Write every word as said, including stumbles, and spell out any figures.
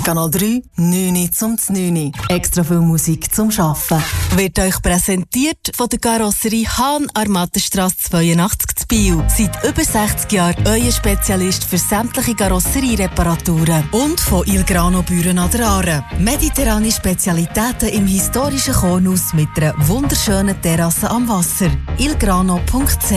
Kanal drei, neun zum neun. Extra viel Musik zum Arbeiten. Wird euch präsentiert von der Karosserie Hahn an der Mattenstrasse zweiundachtzig zu Biel. Seit über sechzig Jahren euer Spezialist für sämtliche Karosseriereparaturen. Und von Il Grano Büren an der Aare. Mediterrane Spezialitäten im historischen Kornhaus mit einer wunderschönen Terrasse am Wasser. il grano punkt c h